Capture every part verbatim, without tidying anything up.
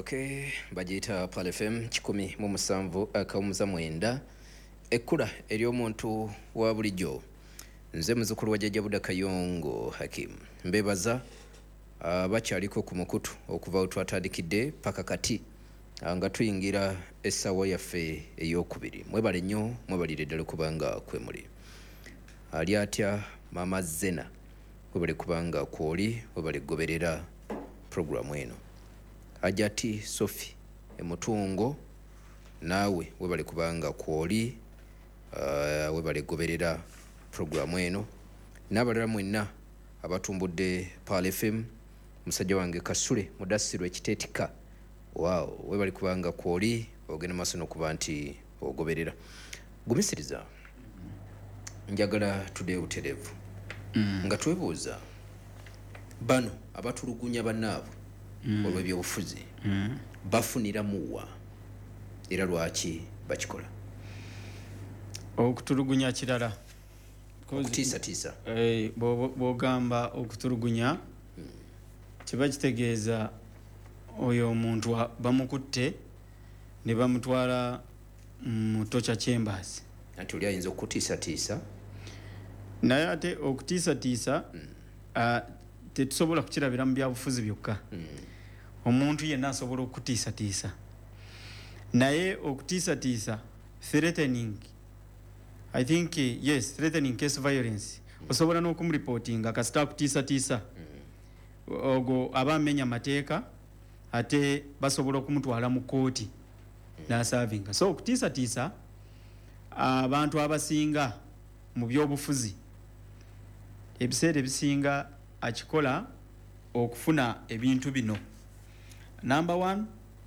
Okay, bagiyita Pal F M kikumi mu musanvu akawumuza mwenda ekkula ery'omuntu wa bulijjo. Nze muzukulu wa Jjajja Buda Kayongo Hakim mbebaza abakyaliko ku mukutu okuva twatandikidde paka kati nga tuyingira essaawa yaffe ey'okubiri. Mwebale nnyo, mwebalire ddala kubanga kwe muli. Ali atya Mama Zena, webale kubanga kwoli, webale goberera programu eno. Ajati Sophie emutungo nawe webale kubanga kwoli, uh, webale goberera programu eno. N'abalala mwenna abatumbudde Pal F M, musajja wange Kasule Mudassiru ekiteetika, wow, webale kubanga kwoli ogenda maaso n'okuba nti ogoberera. Gumisiriza njagala tudde butereevu mm. nga twebuuza bano abatulugunya bannaabo mm. olw'ebyobufuzi mm. bafunira muwa era lwaki bakikola okutulugunya kirala okutiisatiisa eh, bw'ogamba okutulugunya mm. kiba kitegeeza oyo omuntu bamukutte ne bamutwala mu torture chambers anti oli ayinza okutiisatiisa naye ate okutiisatiisa mm. uh, tetusobola kukirabira mu byabufuzi byokka mm. omuntu yenna asobola okutiisatiisa naye okutiisatiisa threatening I think uh, yes threatening case violence mm. osobola n'okumuripotinga kasita akutiisatiisa mm. ogo aba amenya mateeka ate basobola okumutwala mu kooti mm. n'asavinga. So okutiisatiisa abantu uh, abasinga mu byobufuzi ebiseera ebisinga akikola okufuna ebintu bino. Number one,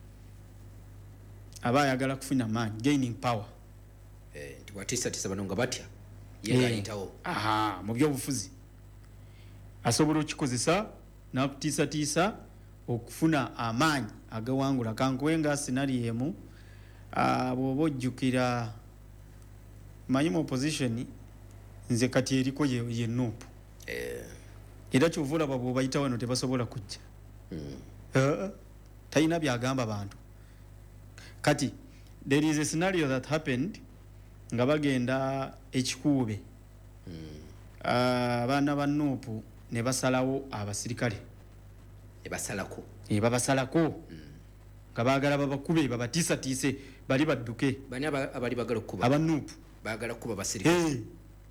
aba ayagala kufuna maanyi, gaining power. Eh, nti watiisatiisa bano nga batya yeegayitawo. Eh, aha, mu byobufuzi asobola okukikozesa n'akutiisatiisa okufuna amaanyi agawangula. Kankuwenga scenario emu uh, bw'oba ojjukira manyi mu opposition nze kati eriko ye, ye nuupu eh. era kyovula babo bayita wano tebasobola kujja mm. uh, talina byagamba bantu kati. There is a scenario that happened nga bagenda ekikuube mm. abaana uh, ba nuupu ne basalawo abasirikale ne basalako e babasalako mm. nga baagala babakube babatiisatiise bali badduke. Bani abali bagala okuba aba nuupu baagala kuba basirikale. Hey.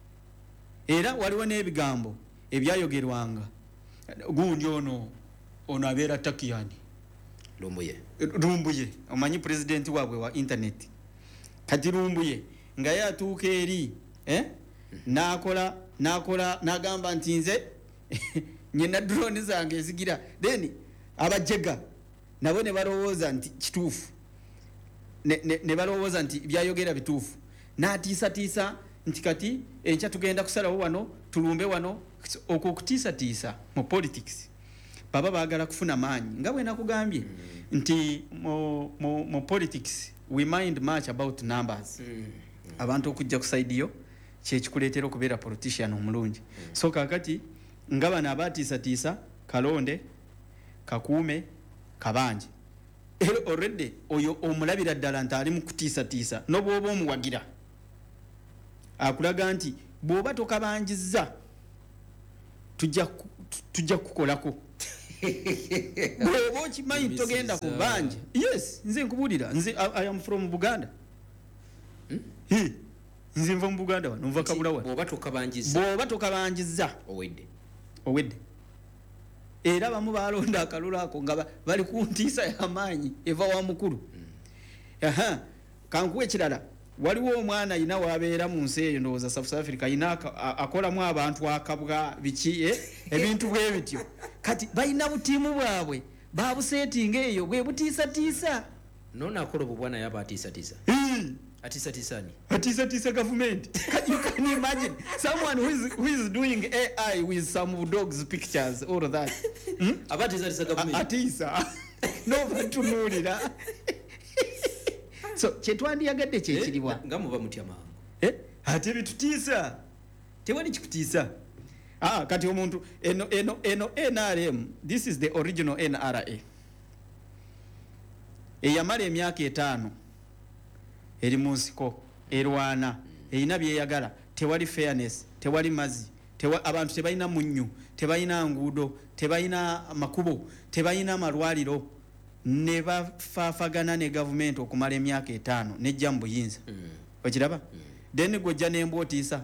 Era waliwo n'ebigambo ebyayogerwanga gundi ono ono abeera Takiyani Lumbuye Lumbuye omanyi president waabwe wa internet kati Lumbuye nga yatuuka eri eh? mm. nakola nakola nagamba nti nze nyina drone zange ezigira then abajega nabo ne balowooza nti kituufu ne, ne, ne balowooza nti byayogera bituufu n'atiisatiisa nti kati enkya tugenda kusalawo wano tulumbe wano. Okwo okutiisatiisa mu politics baba baagala kufuna maanyi nga bwe nakugambye mm. nti mu, mu, mu politics we mind much about numbers mm. Mm. abantu okujja ku side yo kyekikuleetera okubeera politician omulungi mm. so kakati nga bano abatiisatiisa kalonde kakuume kabanje already oyo omulabira ddala nti ali mu kutiisatiisa n'obwoba omuwagira akulaga nti bw'oba tokabanjizza tujja tujja kukolako bw'oba okimanyi togenda ku banja. Yes, nze nkubulira nze I am from Buganda hmm? Hey, nze nva mu Buganda wano nva kabula wano. Bw'oba tokabanjizza bw'oba tokabanjizza owedde owedde era bamu balonda akalulu ako nga bali ku ntiisa y'amaanyi eva wa mukulu hmm. aha kankuwa ekirala waliwo omwana ina wabeera mu nsi eyo ndowooza South Africa ina akolamu abantu akabwa biki eh? ebintu bwe bityo kati balina butiimu bwabwe babuseetinga eyo bwe butiisatiisa nona akola obubwana yaba atiisatiisa hmm. atiisatiisa ni atiisatiisa government. You can imagine someone who is, who is doing A I with some dogs pictures all of that hmm? aba atiisatiisa government atiisa no batunuulira. So kyetwandiyagadde kyekiribwa nga muba mutya mangu eh ate bitutiisa tewali kikutiisa. Ah, kati omuntu eno eno eno N R M, this is the original N R A. eyamala emyaka etaano eri mu nsiko erwana erina byeyagala tewali fairness tewali mazzi tewa, abantu tebalina munnyu tebalina nguudo tebalina makubo tebalina amalwaliro ne bafaafagana ne gavumenti okumala emyaka etaano nejja mu buyinza mm. okiraba mm. then gojja nembootiisa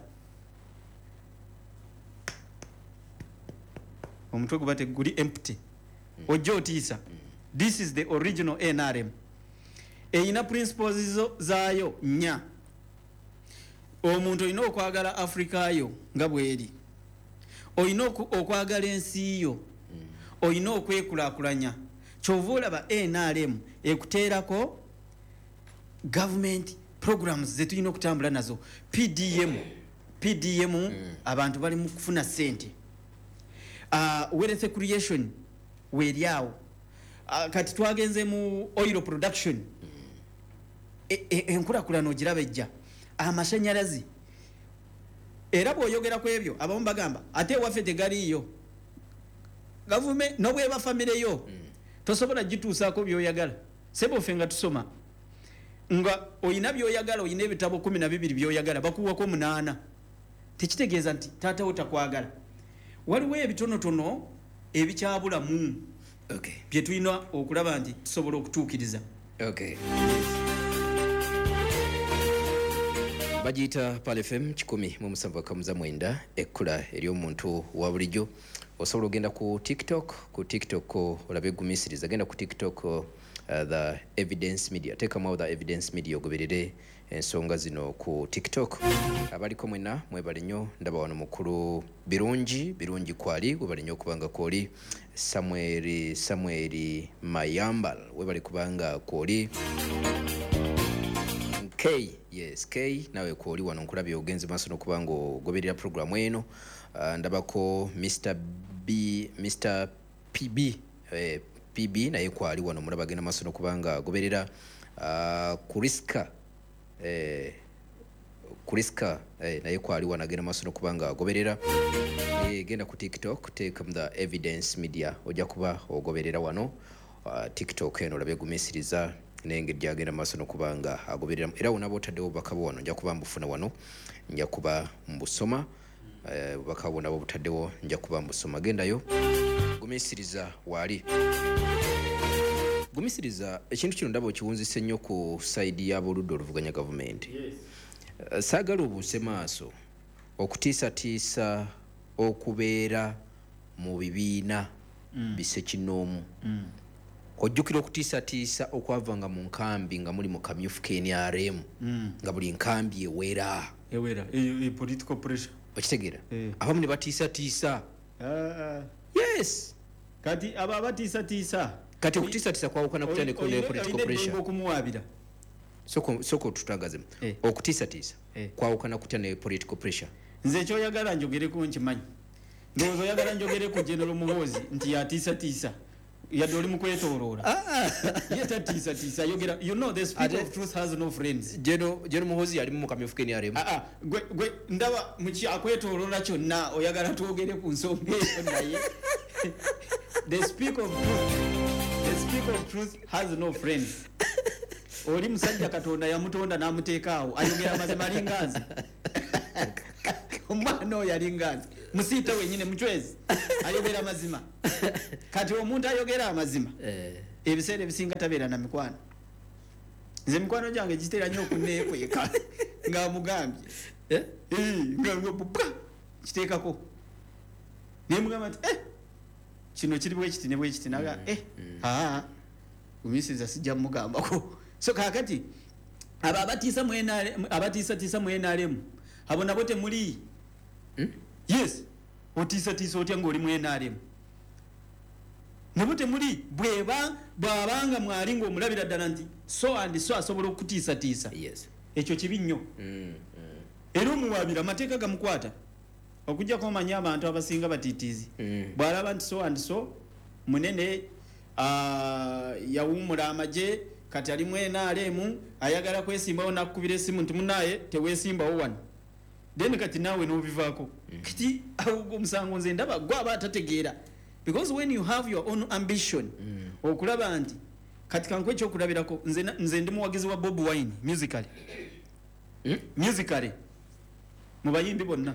omutwe gubate guli empty mm. ojja otiisa mm. this is the original N R M eyina principles zo zaayo nnya omuntu olina okwagala Africa yo nga bweri olina okwagala ensi yo mm. olina okwekulaakulanya kyova olaba N R M ekuteerako government programs zetulina okutambula nazo P D M P D M mm. abantu bali mu kufuna sente uh, wealth creation weeryawo uh, kati twagenze mu oil production mm. enkulakulano ogiraba ejja amashanyalazi era bw'oyogera ku ebyo abamu bagamba ate ewaffe tegaliiyo gavumenti nobweba famire yo mm. tosobola gituusaako byoyagala sebo ffe nga tusoma nga oyina byoyagala oyina ebitabo kumi na bibiri byoyagala bakuwako munaana tekitegeeza nti taatawo takwagala waliwo ebitonotono ebikyabulamu okay. bye tulina okulaba nti tusobola okutuukiriza okay. bagiyita Pal F M kikumi mu musanvu akamuza mwenda ekkula eri omuntu wa bulijjo osobola ogenda ku TikTok ku TikTok olabe gumisiriza genda ku TikTok uh, the evidence media teekamu the evidence media ogoberere ensonga zino ku TikTok abaliko mwena mwebale nnyo ndaba wano mukulu birungi birungi kwali webale nnyo okubanga kwoli Samuel Samuel Mayambal webale kubanga kwoli K yes K nawe kwoli wano nkulabye ogenze maaso n'okubanga ogoberera programu eno uh, ndabako Mr B Mr P B eh, P B naye kwali wano mulaba gena maaso n'okubanga goberera uh, Kuriska eh Kuriska eh, naye kwali wano agenda maaso n'okubanga goberera eh, genda ku TikTok take the evidence media ojja kuba ogoberera wano uh, TikTok eno olabe gumisiriza nengeri gyagenda maaso n'okubanga agoberera era wona botaddewo bakabo wano nja kuba mbufuna wano nja kuba mbusoma uh, bakabo nabo botaddewo nja kuba mbusoma gendayo gumisiriza wali gumisiriza ekintu kino ndaba okiwunzise nnyo ku side y'aboludde oluvuganya gavumenti yes. uh, saagala obuuse maaso okutiisatiisa okubeera mu bibiina mm. bisekinoomu mm. ojjukira okutiisatiisa okwavanga mu nkambi nga muli mu kamyufu ka N R M mm. nga buli nkambi ewera ewera e, e political pressure okitegeera eh. abamu ne batiisatiisa uh, yes kati aba batiisatiisa kati okutiisatiisa kwawukana kutya ne political pressure okumuwaabira soko soko tutangazemu eh. okutiisatiisa eh. kwawukana kutya ne political pressure nze ekyoyagala njogereko nkimanyi ndowooza oyagala njogereko General Muhoozi nti yatiisatiisa yadde oli mu kwetooloola yeta tiisa tiisa yogera you know the speaker of truth has no friends jeno jeno Muhoozi yali mu kamyufu ka N R M ah gwe gwe ndaba muki akwetooloola kyonna oyagala twogere ku nsonga eyo naye the speaker of truth the speaker of truth has no friends oli musajja Katonda yamutonda n'amuteekaawo ayogera mazima alinganzi omwana oyo alinganzi musiita wenyine muchwezi ayogera mazima kati omuntu ayogera amazima eh ebiseera ebisinga tabeera na mikwano nze mikwano gyange gitera nnyo okuneekweka nga mugambye eh nga buppa kiteekako ne mugamba nti eh kino kiri bwe kiti ne bwe kiti naga eh aa umisiza sijja mugambako so kakati aba abatiisa mu N R M abatiisa tiisa mu N R M abo nabo temuli hmm? yes otisa tisa otya ngoli mu N R M nabo temuli bweba bwabanga mwali ngo omulabira ddala nti so and so asobola okutiisa tiisa yes ekyo kibi nnyo mm, mm. era omuwaabira amateeka gamukwata okujja komanya abantu abasinga batitiizi mm. bwalaba nti so and so munene uh, yawumula amaje kati ali mu N R M ayagala kwesimbawo nakubira esimu nti munaye tewesimbawo wano then kati nawe nobivaako mm. kiti awo musango nze ndaba gwa abatategeera because when you have your own ambition mm. okulaba nti kati kankwe ekyokulabirako nze nze ndi muwagizi wa Bob Wine musically hmm? musically mu bayimbi bonna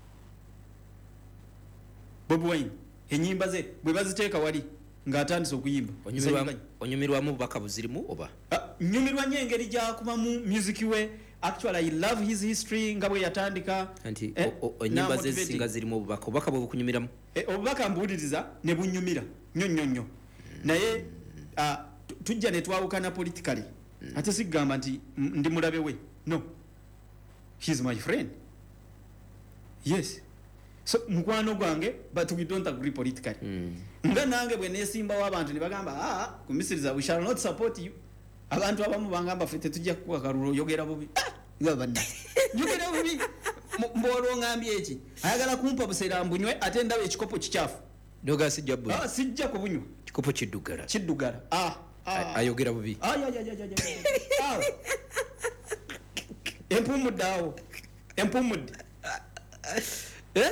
Bob Wine enyimba ze bwe baziteeka wali ng'atandise okuyimba onyumirwamu bubaka buzirimu oba nyumirwa nnyo engeri gyakubamu music we actually I love his history nga bwe yatandika anti eh, enyimba ze zisinga zirimu obubaka obubaka bwe bukunyumiramu eh, obubaka mbuwuliriza ne bunyumira nnyo nnyo nnyo naye uh, tujja ne twawukana politically mm. ate sigamba nti ndi mulabe we no he's my friend yes so mukwano gwange but we don't agree politically mm. nga nange bwe nesimbawo abantu ne bagamba ah kumisiriza we shall not support you abantu abamu bangamba fete tujja kuwa karulo yogera bubi nga banda yogera bubi mbolo ngambye eki ayagala kumpa busera mbunywe ate ndawe ekikopo kichafu doga sijja bunywa ah sijja kubunywa kikopo kiddugala kiddugala ah ayogera bubi ah ya ya ya ya ah empumudde awo empumudde eh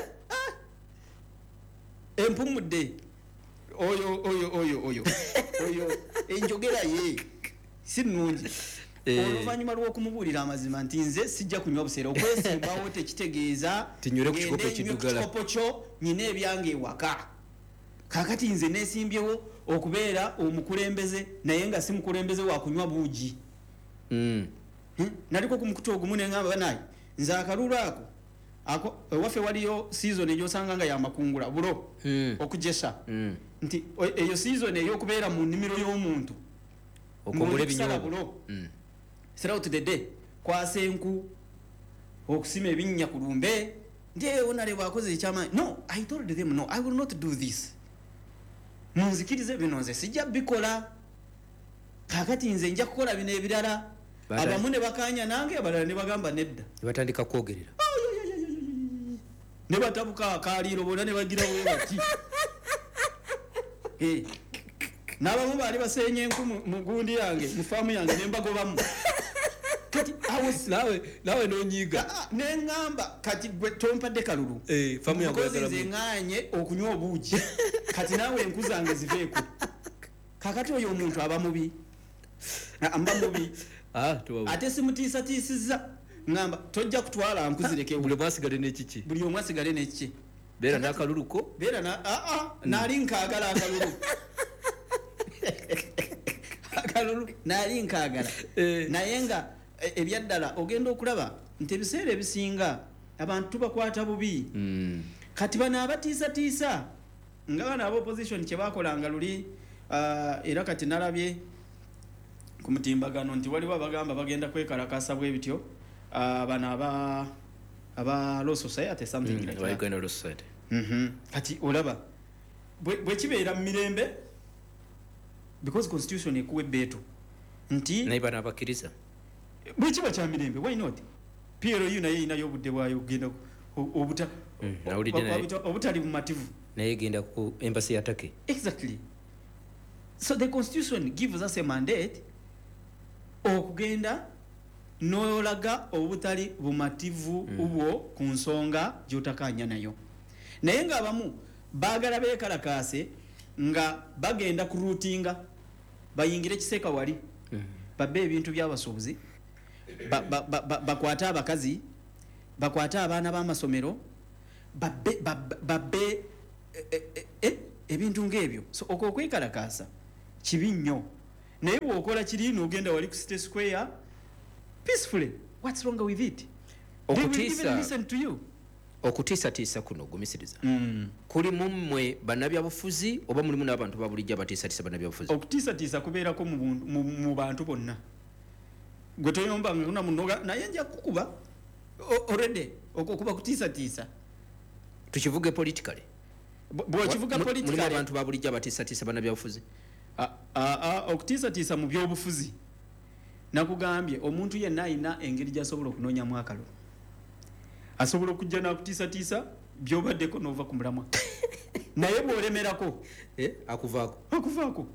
empumudde oyo oyo oyo oyo oyo enjogera ye sinungi oluvanyuma lw'okumubuulira amazima nti nze sijja kunywa buseera okwesimbawo tekitegeeza tinyure ku kikopo kiddugala kikopo kyo nyina ebyange ewaka kakati nze neesimbyewo okubeera omukulembeze naye nga si mukulembeze wa kunywa buugi mm. hmm? naliko ku mukutu ogumu ne ngamba banaye nze akalulu ako ako ewaffe waliyo season egyosanga nga yamakungula bulo mm. okujesa mm. nti eyo season ey'okubeera mu nnimiro y'omuntu okumula ebinyobo mm. throughout the day kwasa enku okusima ebinnya ku lumbe ndi eyo nale bwakoze ekyamaanyi no I told them no I will not do this munzikirize bino nze sijja bikola kakati nze nja kukola bino ebirala abamu ne bakanya nange abalala ne bagamba nedda ne batandika kwogerera ne batabuka akaliiro bona ne bagira bwe bati eh n'abamu baali basenye enku mu gundi yange mu faamu yange ne mbagobamu kati awos nawe nawe nonyiga ne ngamba kati gwe tompadde kalulu eh faamu yange yakoze nze nganye okunywa obuugi kati nawe enku zange ziveeko kakati oyo omuntu aba mubi amba mubi ah tuwa ate simutiisa tiisiza ngamba tojja kutwala nkuzireke buli mwasigale n'ekiki buli omwasigale n'ekiki beera n'akaluluko beera na a a nali nkaagala akalulu akalulu nali nkaagala naye nga ebyaddala ogenda okulaba nti ebiseera ebisinga abantu tubakwata bubi kati bano abatiisatiisa nga bano aba opposition kye bakolanga luli era kati nalabye ku mutimbagano nti waliwo abagamba bagenda kwekalakasa bwe bityo bano aba aba law society something like that like law society mhm kati olaba bwe kibeera mu mirembe because constitution ekuwe beto nti naye bano abakiriza bwe kiba kya mirembe why not P L U naye inayo obudde bwayo genda obuta obutali bumativu naye genda ku embassy ya Turkey exactly so the constitution gives us a mandate okugenda n'olaga obutali bumativu mm. ubwo ku nsonga gyotakanya nayo naye nga abamu baagala beekalakaase nga bagenda ku ruutinga bayingire kiseeka wali mm. babbe ebintu by'abasuubuzi bakwate ba, ba, ba, ba abakazi bakwate abaana b'amasomero babbe babbe e, e, e, ebintu ng'ebyo so okwo okwekalakaasa kibi nnyo naye bw'okola kiri n'ogenda wali ku City Square peacefully what's wrong with it okutiisa listen to you okutiisatiisa kuno gumisiriza mm. kuli mumwe bannabyabufuzi oba mulimu n'abantu babulijjo abatiisatiisa bannabyabufuzi okutiisatiisa kubeerako mu, mu bantu bonna gwe toyomba nga munoga naye nja kukuba already okuba kutiisatiisa tukivuge politically bw'okivuga politically mulimu abantu babulijjo abatiisatiisa bannabyabufuzi okutiisatiisa mu byobufuzi nakugambye omuntu yenna ayina engeri gy'asobola okunoonyamu akalulu asobola okujja n'akutiisatiisa by'obaddeko n'ova ku mulamwa naye bw'olemerako akuvaako akuvaako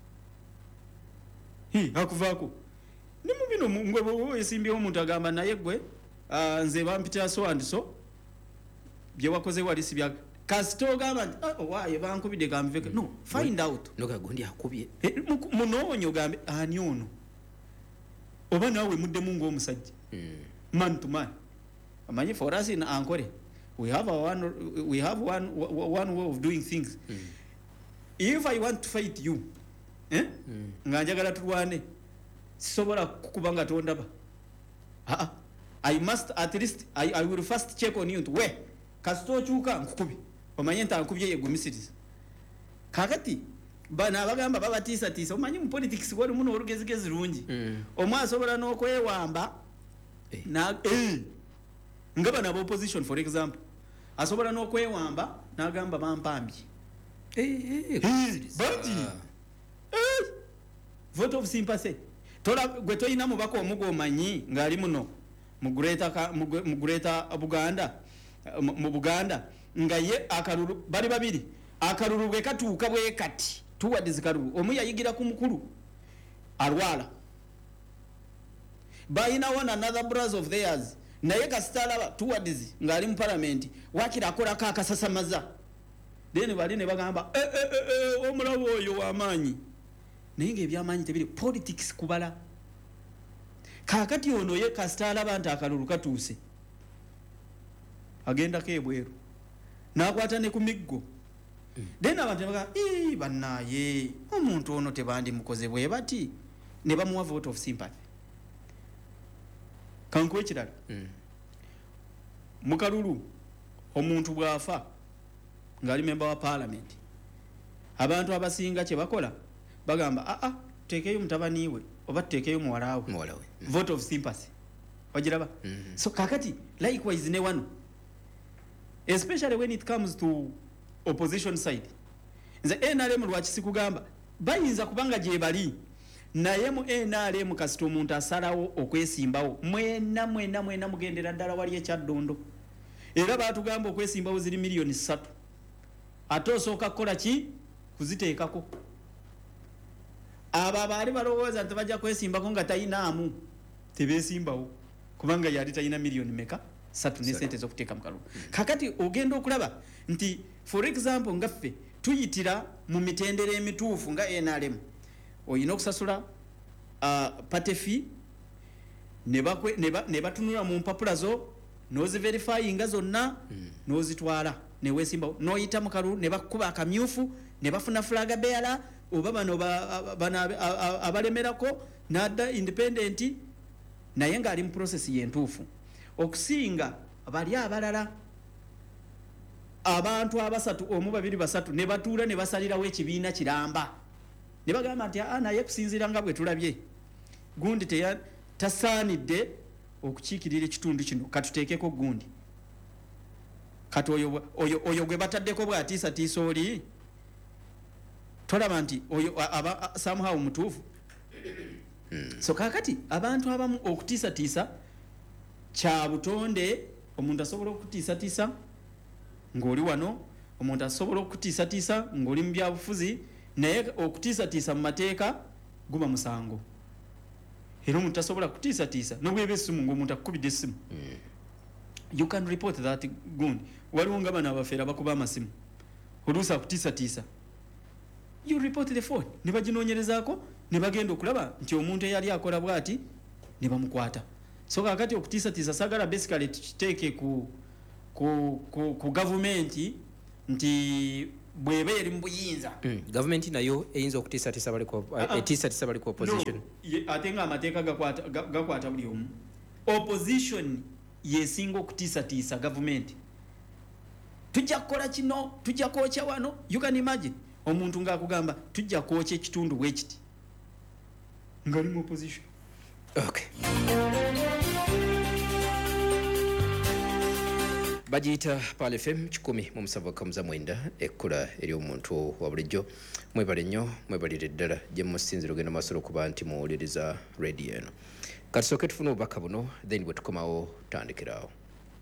akuvaako ne mu bino ngwe esimbyewo omuntu agamba naye gwe nze bampita so and so bye wakoze wali si bya kasito gamba nti oh, waaye bankubidde gamveke no find out noga gundi akubye munoonyo gambe ani ono oba naawe muddemu ng'omusajja man to man amanyi for us in Ankole we have a one we have one one way of doing things mm. if I want to fight you eh mm. nga njagala tulwane sisobola kukubanga tondaba ah I must at least I, I will first check on you we kasito chuka nkukubi omanye nta nkubye yegumisiriza kakati bana abagamba babatisa tisa omanyi mu politics wali muno olugezigezi lungi mm. omwasobola n'okwewamba eh. na eh ngaba na opposition for example asobola n'okwewamba n'agamba bampambye eh eh banti eh vote of sympathy tola gwe toyina mubako omugo omanyi ngali muno mu Greater mu Greater Buganda mu Buganda nga ye akalulu bali babiri akalulu bwe katuuka bwe kati tuwadde zikalulu omu yayigira ku mukulu alwala bayina one another brothers of theirs naye kasitala tuwadde ngali mu parliament wakira akola kakasasamaza then bali ne bagamba eh eh eh omulawo oyo w'amaanyi naye ng'ebyamanyi tebiri politics kubala kakati ono ye kasitala bantu akalulu katuuse agenda kebweru nakwata ne ku miggo mm. then abantu baga ee bannaye omuntu ono tebandi mukoze bwe bati ne bamuwa vote of sympathy kankuwe kirala mm. mukalulu omuntu bwafa ngali member wa parliament abantu abasinga kye bakola bagamba a a tekeyo mutabaniwe oba tekeyo muwalawe muwalawe mm. vote of sympathy wajiraba mm -hmm. so kakati likewise ne wano especially when it comes to opposition side nze N R M lwakisi kugamba bayinza kubanga gye bali naye mu N R M kasito omuntu asalawo okwesimbawo mwena mwena mwena mugendera ddala wali ekyaddondo era baatugamba okwesimbawo ziri miliyoni ssatu ate osooka kukola ki kuziteekako abo abaali balowooza nti bajja kwesimbako nga tayinaamu tebeesimbawo kubanga yali tayina miliyoni meka satu ne sente z'okuteeka mu kalulu kakati ogenda okulaba nti for example ngaffe tuyitira mu mitendera emituufu nga N R M oyina okusasula uh, patefi ne batunula mu mpapula zo noziverifyinga zonna mm. nozitwala newesimbawo noyita mu kalulu ne bakuba akamyufu ne bafuna flaga bearer oba bano abalemerako nadda independent naye nga ali mu process yentuufu okusinga bali abalala abantu abasatu omu babiri basatu ne batuula ne basalirawo ekibiina kiramba ne bagamba nti a naye kusinziira nga bwe tulabye gundi teya tasaanidde okukiikirira ekitundu kino katuteekeko gundi kati oyo oyo oyo gwe bataddeko bwatiisa tiisa oli tolaba nti oyo aba somehow mutuufu hmm. so kakati abantu abamu okutiisa tiisa kya butonde omuntu asobola okutiisa tiisa ng'oli wano omuntu asobola okutiisa tiisa ng'oli mu byabufuzi naye okutiisa tiisa mu mateeka guba musango era omuntu asobola kutiisa tiisa n'obweba essimu ng'omuntu akukubidde essimu mm. you can report that gundi waliwo nga bano abafeera bakuba amasimu oluusi akutiisa tiisa you report the phone ne baginoonyerezaako ne bagenda okulaba nti omuntu eyali akola bw'ati ne bamukwata so kakati okutiisa tiisa sagala basically tukiteeke ku ku ku, ku government nti bwebe yali mu buyinza mm. government nayo eyinza okutiisa tiisa bali ku etiisa tiisa bali ku opposition no, ate nga amateeka gakwata gakwata buli omu opposition yesinga okutiisa tiisa government tujja kukola kino tujja kwokya wano you can imagine omuntu ng'akugamba tujja kwokya ekitundu bwekiti ngali mu opposition okay bagiyita Pal F M kikumi mu musanvu akamuza mwenda ekkula eri omuntu wa bulijjo mwebale nnyo mwebalire ddala gye musinzira ogenda maaso okuba nti muwuliriza radio eno katusooke tufune obubaka buno then bwe tukomawo tandikirawo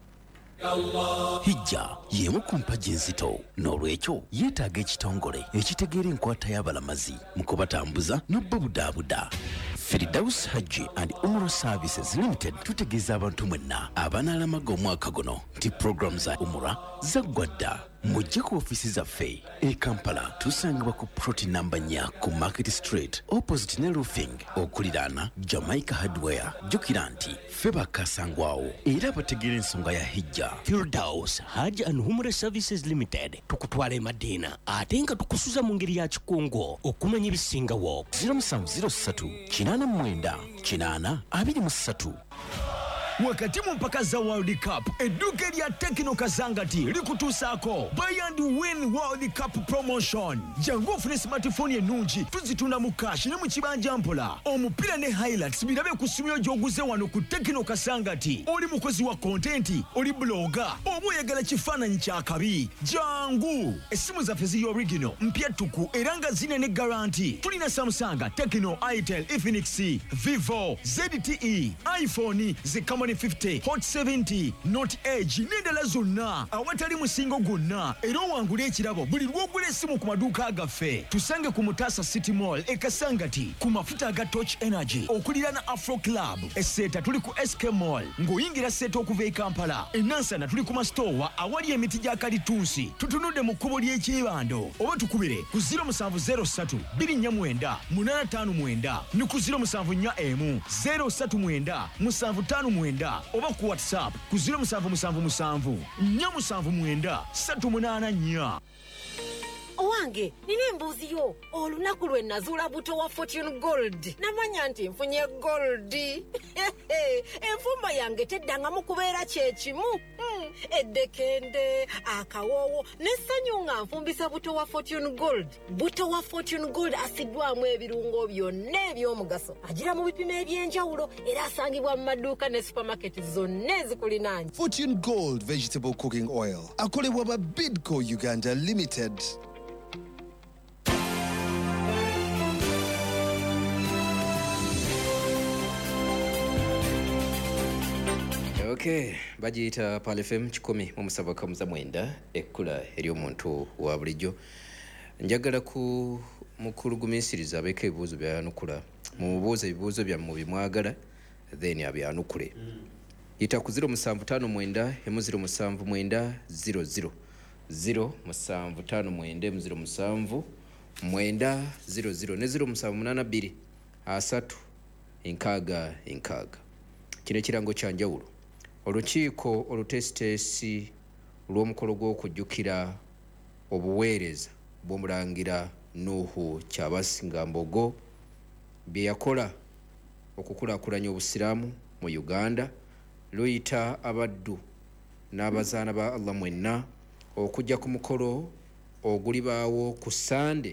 hijja yemu ku mpagi enzito n'olwekyo yeetaaga ekitongole ekitegeera enkwata y'abalamazi mu kubatambuza n'obbabudaabuda Firdaus Hajji and Umrah Services Limited tutegeeza abantu mwenna abanaalamaga omwaka guno nti programs za Umrah zaggwa dda mujje ku ofiisi zaffe e Kampala tusangibwa ku ploti namba nnya ku Market Street opposite ne roofing okuliraana Jamaica Hardware. Jjukira nti ffe bakasangwawo era bategeera ensonga ya hijja. Firdaus Hajj and Umrah Services Limited tukutwala e Madina ate nga tukusuza mu ngeri ya kikungo okumanya ebisingawo. zero seven zero three kinaana mwenda kinaana abiri mu ssatu. Wakati mu mpaka za World Cup edduuka lya Tekno Kazangati likutuusaako Buy and Win World Cup Promotion. Jangu ofune smartphone ennungi tuzitunda mu cash ne mu kibanja mpola. Omupiira ne highlights birabe ku ssimu gy'oguze wano ku Tekno Kazangati. Oli mukozi wa content, oli blogger, oba oyagala kifaananyi kya kabi. Jangu essimu zaffe ziri original mpya tuku era nga zine ne guarantee. Tulina Samsung, Tekno, Itel, Infinix, Vivo, Z T E, iPhone, Zikama fifty, Hot seventy, Note Edge n'endala zonna awatali musingo gwonna era owangula ekirabo buli lw'ogula essimu ku maduuka gaffe. Tusange ku Mutasa City Mall e Kasangati ku mafuta aga Torch Energy okuliraana Afro Club. Esseeta tuli ku S K Mall ng'oyingira Seeta okuva e Kampala. E Nansana tuli ku Mastowa awali emiti gya Kalitunsi. Tutunudde mu kkubo ly'Ekyebando oba tukubire ku zero seven zero three two nine nine eight five nine ne ku zero seven four one zero three nine seven five nine oba ku WhatsApp ku zero seven seven seven four nine seven nine three eight four. Owange, nina embuuzi yo. Olunaku lwe nazuula buto wa Fortune Gold. Namanya nti nfunye gold. Enfumba yange teddangamu kubeera kye kimu. Hmm. Eddekende, akawoowo, n'essanyu nga nfumbisa buto wa Fortune Gold. Buto wa Fortune Gold asiddwamu ebirungo byonna eby'omugaso. Agira mu bipimo eby'enjawulo era asangibwa mu maduuka ne supermarket zonna ezikulinaanye. Fortune Gold Vegetable Cooking Oil. Akolebwa ba Bidco Uganda Limited. Okay, bagiyita Pal F M kikumi mu musaba kamuza mwenda ekkula eri omuntu wa bulijjo. Njagala ku mukulugumisiriza abeka ebibuuzo byanukula mubuuze ebibuuzo byammwe bimwagala then abyanukule. Yita ku zero seven five nine emu zero seven nine zero zero zero seven five nine zero seven nine zero zero ne zero seven eight two asatu enkaaga enkaaga. Kino ekirango kya njawulo. Olukiiko olutesitesi lw'omukolo gw'okujjukira obuweereza bw'omulangira Nuhu Kyabasinga Mbogo bye yakola okukulaakulanya obusiraamu mu Uganda luyita abaddu n'abazaana ba Allah mwenna okujja ku mukolo ogulibaawo ku Sande.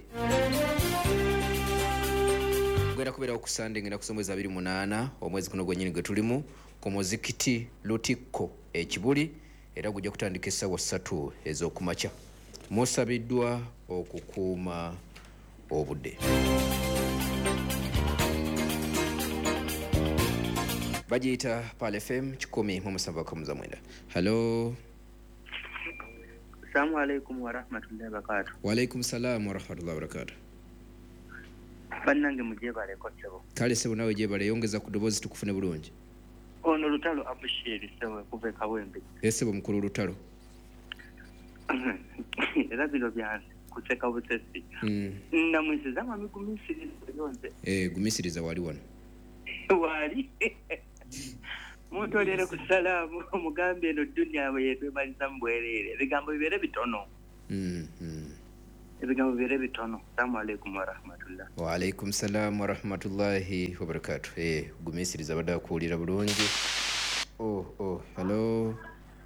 Gwera kubeerawo ku Sande ngenda kusomweza abiri mu munaana omwezi guno gwennyini gwe tulimu ku muzikiti Lutikko ekibuli era gujja kutandika essaawa ssatu ez'okumakya. Musabiddwa okukuuma obudde. Bagiyita Pal F M kikumi mu musaba kamuza mwenda. Hello. Assalamu alaikum wa rahmatullahi wa barakatuh. Wa alaikum salam wa rahmatullahi wa barakatuh. Bannange mujebale ko sebo. Kale sebo nawe jebale yongeza ku ddoboozi tukufune bulungi. Ono lutalo abushiri sebo kuve kawembe. Esebo mukulu lutalo. Era bino byanze kuteka butesi. Mm. Namwisiza mami gumisiriza yonze. Eh gumisiriza wali wano. Wali. Muntu olere ku salamu omugambe eno dunya we yetwe maliza mbwerere. Bigambo bibere bitono. Mm. mm. Ebigambo bibere bitono. Assalamu alaikum wa rahmatullah. Wa alaikum salam wa rahmatullahi wa barakatuh. Eh gumisiriza bada kuulira bulungi. Oh oh hello.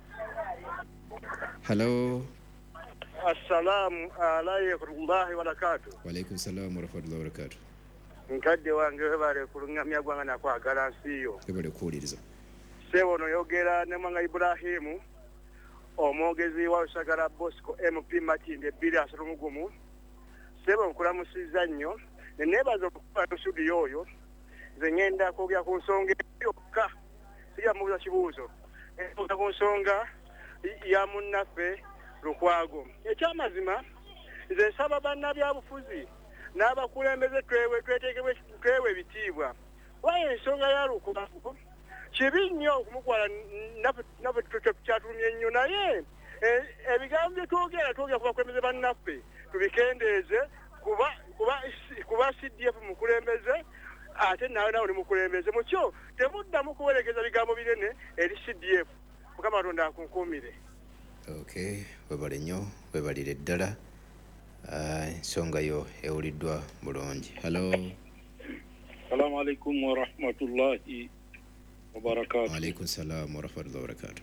Hello. Assalamu alaikum wa barakatuh. Wa alaikum salam wa rahmatullahi wa barakatuh. Nkadde wange webale kulungamya gwanga nakwagala nsiyo. Webale kuwuliriza. Sebo no yogera ne mwanga Ibrahimu omwogezi wa Usagara Bosco M P Matinde Bili Asrumugumu. Sebo nkulamusiza nnyo ne nebaza okukola tusudi yoyo nze ngenda kwogera ku nsonga yokka sija mubuza kibuuzo okukola ku nsonga ya munnaffe Lukwago. Ekyamazima nze nsaba bannabyabufuzi n'abakulembeze twewe tweteekebwe twewe ebitiibwa waye ensonga ya Lukwago kibi nnyo okumukwala naffe kyatulumye nnyo naye ebigambo bye twogera twogera kuba kulembeze bannaffe tubikendeeze kuba kuba kuba C D F mukulembeze ate nawe nawe mukulembeze mukyo temuddamu kuwerekeza bigambo binene eri C D F mukama Katonda akunkumire. Okay, webale nnyo webalire ddala ensonga yo ewuliddwa bulungi. Hello. Assalamu alaikum wa rahmatullahi wa barakatuh. Wa alaikum salam wa rahmatullahi wa barakatuh.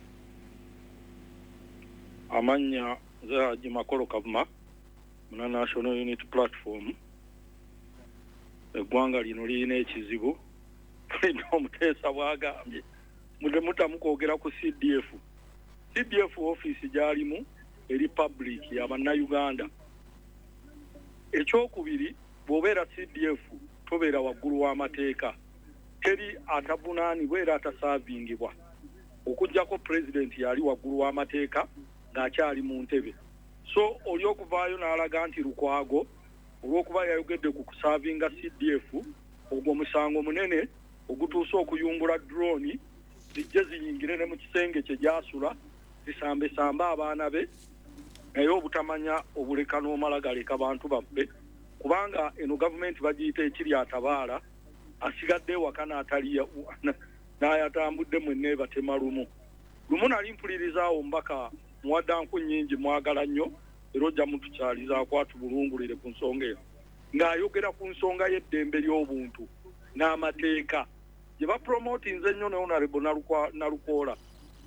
Amanya za Jimakolo Kavuma muna National Unity Platform eggwanga lino lirina ekizibu tulina omuteesa bwagambye mudde mutamu kwogera ku C D F. C D F office gyalimu eri public y'abannayuganda. Ekyokubiri bw'obeera C D F tobeera waggulu w'amateeka teri atavunaanibwa era atasaavingibwa okuggyako president yali waggulu w'amateeka ng'akyali mu ntebe. So oli okuvaayo n'alaga nti Lukwago olw'okuba yayogedde ku kusaavinga C D F ogwo musango munene ogutuuse okuyungula drone zijje ziyingire ne mu kisenge kye gyasula zisambe-sambe abaana be naye obutamanya obuleka n'omala galeka bantu baffe kubanga eno gavumenti bagiyita ekiri atabaala asigadde ewaka n'ataliya n'ayatambudde mwenna batema lumu. Lumu nali mpulirizawo mbaka muwaddanku nnyingi mwagala nnyo era ojja mutukyalizaako atubulungulire ku nsonga eyo ng'ayogera ku nsonga y'eddembe ly'obuntu n'amateeka gye bapromotinze nnyo ne Honorable Nalukoola.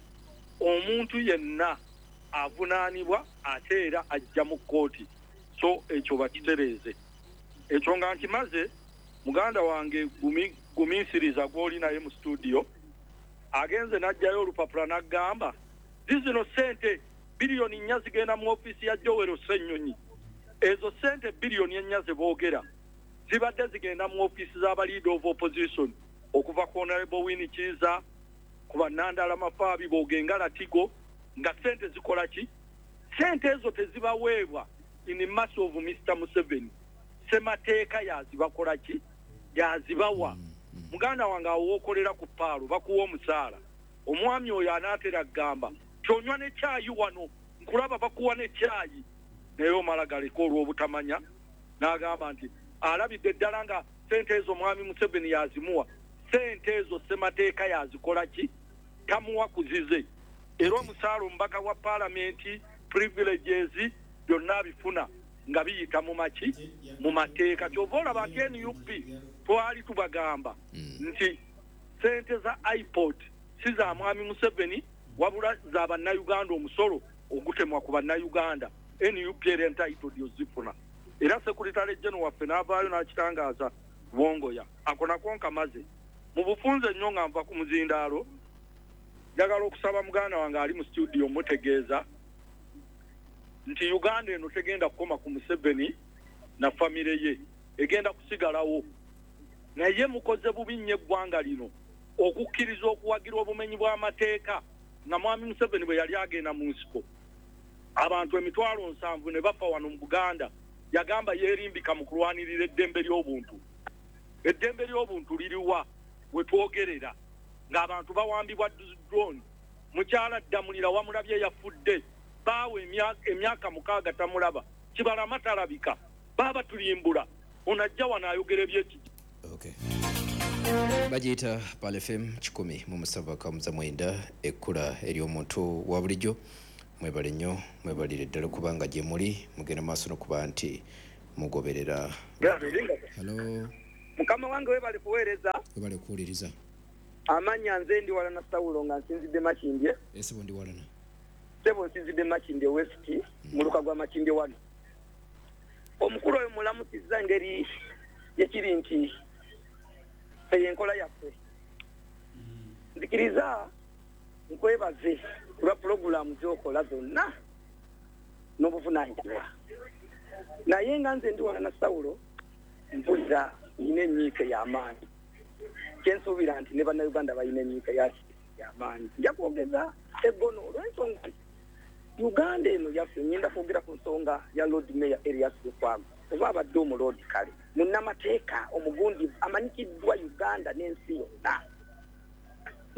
Omuntu yenna avunaanibwa ate era ajja mu kkooti. So ekyo bakitereeze. Ekyo nga nkimaze muganda wange gumi guminsiriza gw'oli naye mu studio agenze n'ajjayo olupapula n'aggamba zino sente biliyoni nnya zigenda mu ofiisi ya Joel Ssennyonyi. Ezo sente biliyoni ennya ze boogera zibadde zigenda mu ofiisi z'aba leader of opposition okuva ku Honorable Winnie Kiiza ku bannandala Mafaabi boogenga Latigo nga sente zikola ki? Sente ezo tezibaweebwa in mass of Mister Museveni. Semateeka yazibakola ki? Yazibawa. Muganda wange awookolera ku paalo bakuwa omusaala. Omwami oyo anaatera gamba kyonywa ne kyayi wano nkulaba bakuwa ne kyayi naye omala galeka olw'obutamanya n'agamba nti alabidde ddala nga sente ezo mwami Museveni yazimuwa. Sente ezo semateeka yazikola ki? Tamuwa kuzize. Era omusaala omubaka wa paalamenti privileges byonna bifuna nga biyita mu maki mu mateeka. Kyova olaba nti N U P twali tubagamba nti sente za iPod si za mwami Museveni wabula za bannayuganda omusolo ogutemwa ku bannayuganda. N U P era entitled yozifuna. Era Secretary General waffe n'avaayo n'akitangaaza Bwongoya. Ako nako nkamaze. Mu bufunze nnyo nga nva ku muzindaalo njagala okusaba muganda wange ali mu studio mutegeeza nti Uganda eno tegenda kukoma ku Museveni na famire ye egenda kusigalawo. Naye mukoze bubi nnyo eggwanga lino okukkiriza okuwagira obumenyi bw'amateeka nga mwami Museveni bwe yali agenda mu nsiko abantu emitwalo nsanvu ne bafa wano mu Buganda. Yagamba yeerimbika mu kulwanirira eddembe ly'obuntu. Eddembe ly'obuntu liriwa we twogerera ng'abantu bawambibwa drone. Mukyala Ddamulira wamulabye yafudde baawe emyaka mukaaga tamulaba Kibalama talabika baba tulimbula onajja wano ayogera ebyeki. Okay. Bagiyita Pal F M kikumi mu musanvu akamuza mwenda ekkula ery'omuntu wa bulijjo. Mwebale nnyo mwebalire ddala kubanga gye muli mugenda maaso n'okuba nti mugoberera. Hello. Mukama wange webale kuweereza. Webale kuwuliriza. Amanya nze ndi Walana Sawulo nga nsinzidde Makindye. Esebo ndi Walana. Sebo nsinzidde Makindye West mu luka gwa Makindye wano. Omukulu oyo mulamusizza ngeri yekiri nti enkola yaffe. Nzikiriza nkwebaze lwa pulogulaamu z'okola zonna n'obuvunaanyizibwa. Naye nga nze ndi Walana Sawulo mpulira nina enyiika y'amaanyi. Kyensuubira nti ne bannayuganda balina enyiika y'amaanyi. Nja kwogeza eggono olw'ensonga Uganda eno yaffe ngenda kwogera ku nsonga ya Lord Mayor Erias Lukwago oba abadde omuloodi kale munnamateeka omugundi amanyikiddwa Uganda n'ensi yonna.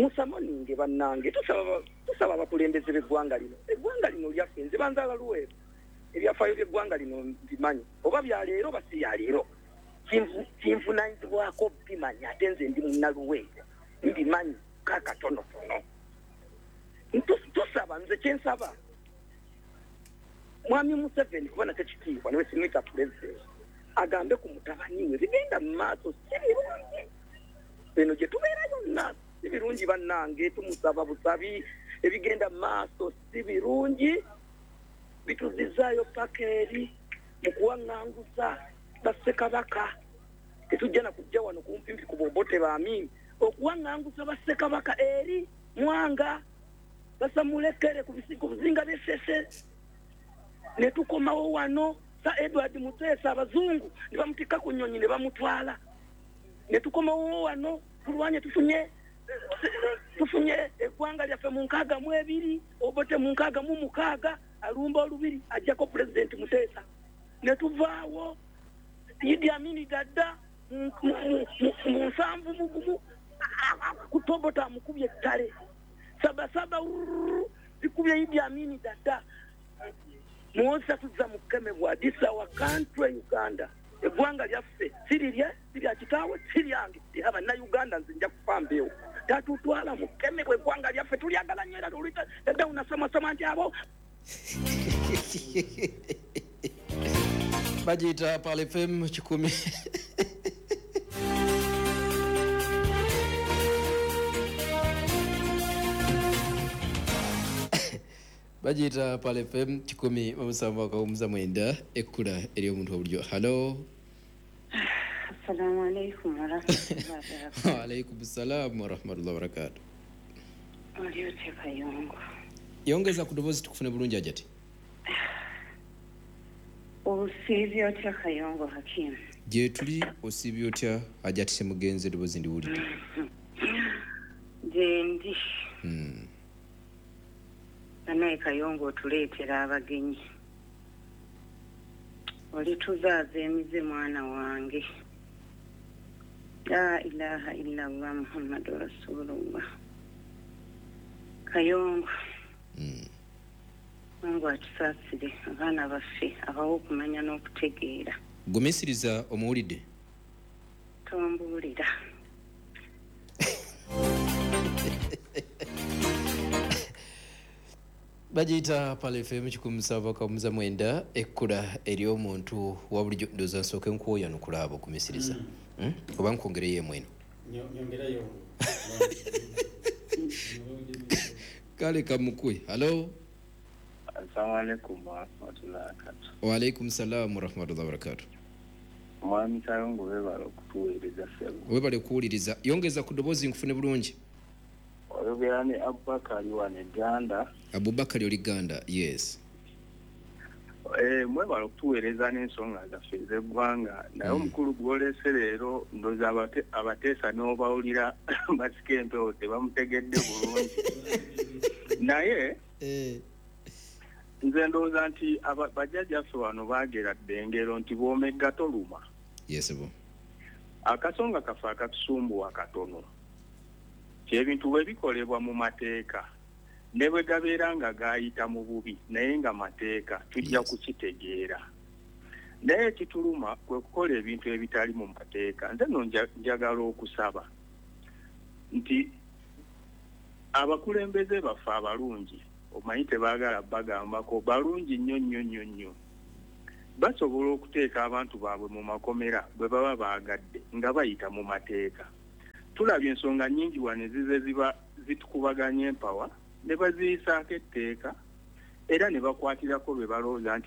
musamoninge bannange tusaba tusaba abakulembeze b'eggwanga lino eggwanga lino lyaffe nze banzaala luweero ebyafaayo by'eggwanga lino mbimanyi oba bya leero basi bya leero kinvunanyizibwako bimanyi ate nze ndi munnaluweero mbimanyi kakatonotono tusaba nze kyensaba mwami Museveni kubona tekitiibwa niwe simwita president agambe ku mutabani we bigenda mu maaso si birungi bino gye tubeera yonna si birungi bannange tumusaba busabi ebigenda mu maaso si birungi bituzizaayo paka eri mu kuwaŋŋanguza bassekabaka tetujja na kujja wano kumpimpi ku bobote baamini okuwaŋŋanguza bassekabaka eri mwanga basamulekere ku buzinga b'essese ne tukomawo wano sa Edward Muteesa abazungu ne bamutikka ku nnyonyi ne bamutwala ne tukomawo wano tulwanye tufunye tufunye eggwanga lyaffe mu nkaaga mu ebiri obote mu nkaaga mu mukaaga alumba olubiri ajjako President Muteesa ne tuvaawo Idi Amin Dada mu nsanvu mugumu kutobota amukubye ettale sabasaba zikubye Idi Amin Dada muwoza tuzza mukemebwa this our country Uganda eggwanga lyaffe sirirye sirya kitaawe siryange tihaba na Uganda nze nja kufa mbeewo tatutwala mukemebwa eggwanga lyaffe tulyagala nnyo era tulita dada unasomasoma nti abo bagiyita Pale F M kikumi bagiyita Pale F M kikumi omusanvu akawumuza mwenda ekkula eri omuntu obulyo. Hello. Assalamu alaikum warahmatullahi wabarakatuh. Wa alaikum assalam warahmatullahi wabarakatuh. Oliyo Kayongo. Yongeza kudobozi tukufune bulungi ajati. Osibye otya Kayongo Hakim? Je tuli osibye otya ajati semugenze dobozi ndi wulite. Je ndi. Mm. Anaye Kayongo otuleetera abagenyi. Oli tuzaaza emize mwana wange. La ilaha illa Allah Muhammadu Rasulullah. Kayongo. Mm. Mungu atusaasire abaana baffe abawo okumanya n'okutegeera. Gumisiriza omuwulidde. Tombuulira. Bagiyita Pale F M kikumi musanvu akawumuza mwenda ekkula eri omuntu wabulijjo ndowooza nsooke nkuwoya nokulaaba okumisiriza. Mm. Mm? Oba nkwongereyo mweno. Nyongerayo. Kale kamukwe. Hello. Assalamu alaikum warahmatullahi wabarakatuh. Wa alaikum salam warahmatullahi wabarakatuh. Mwami Kayongo webale okutuweereza sebo. Webale kuwuliriza. Yongeza ku ddoboozi nkufune bulungi. Oyogera ne Abubakar wa Uganda. Abubakar oli Uganda, yes. Eh mwebale okutuweereza n'ensonga zaffe ez'eggwanga naye omukulu gw'olese leero ndowooza abate abateesa n'obawulira basika empewo tebamutegedde bulungi. Naye eh nze ndowooza nti bajjajjaffe wano baagera ddengero nti bw'omegga toluma. Yes bo. Akasonga kaffe akatusumbuwa katono. Ebintu bwe bikolebwa mu mateeka ne bwe gabeera nga gaayita mu bubi naye nga mateeka tujja kukitegeera. Naye ekituluma kwe kukola ebintu ebitali mu mateeka. Nze nno njagala okusaba nti abakulembeze baffe abalungi omanyi tebaagala bagambako balungi nnyo nnyo nnyo nnyo basobola okuteeka abantu baabwe mu makomera bwe baba baagadde nga bayita mu mateeka. Tulabye ensonga nnyingi wano ezize ziba zitukubaganya empawa ne baziyisaako etteeka era ne bakwatirako be balowooza nti